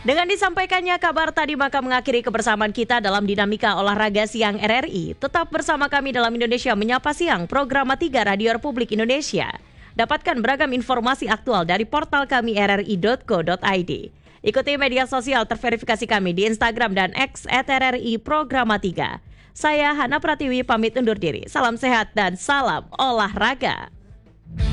Dengan disampaikannya kabar tadi maka mengakhiri kebersamaan kita dalam Dinamika Olahraga Siang RRI. Tetap bersama kami dalam Indonesia Menyapa Siang, program 3 Radio Republik Indonesia. Dapatkan beragam informasi aktual dari portal kami rri.co.id. Ikuti media sosial terverifikasi kami di Instagram dan X @RRI Programa 3. Saya Hana Pratiwi pamit undur diri. Salam sehat dan salam olahraga.